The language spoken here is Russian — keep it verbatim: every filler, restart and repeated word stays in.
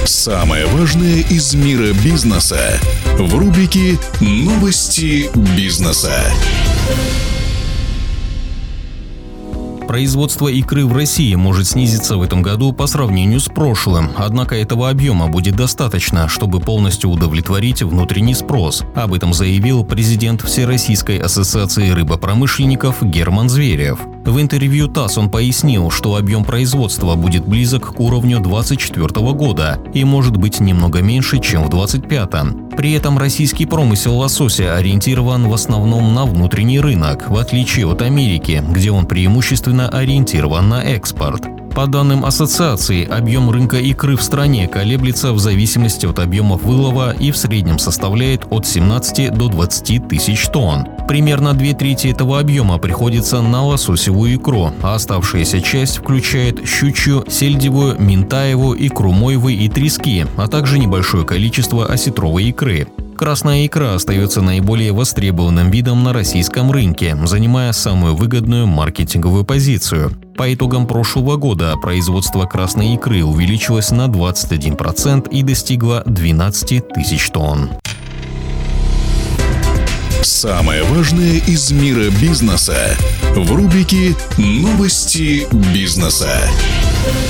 Самое важное из мира бизнеса в рубрике «Новости бизнеса». Производство икры в России может снизиться в этом году по сравнению с прошлым, однако этого объема будет достаточно, чтобы полностью удовлетворить внутренний спрос. Об этом заявил президент Всероссийской ассоциации рыбопромышленников Герман Зверев. В интервью ТАСС он пояснил, что объем производства будет близок к уровню двадцать четвёртого года и может быть немного меньше, чем в двадцать пятом. При этом российский промысел лосося ориентирован в основном на внутренний рынок, в отличие от Америки, где он преимущественно ориентирован на экспорт. По данным ассоциации, объем рынка икры в стране колеблется в зависимости от объемов вылова и в среднем составляет от семнадцати до двадцати тысяч тонн. Примерно две трети этого объема приходится на лососевую икру, а оставшаяся часть включает щучью, сельдевую, минтаевую, икру мойвы и трески, а также небольшое количество осетровой икры. Красная икра остается наиболее востребованным видом на российском рынке, занимая самую выгодную маркетинговую позицию. По итогам прошлого года производство красной икры увеличилось на двадцать один процент и достигло двенадцати тысяч тонн. Самое важное из мира бизнеса в рубрике «Новости бизнеса».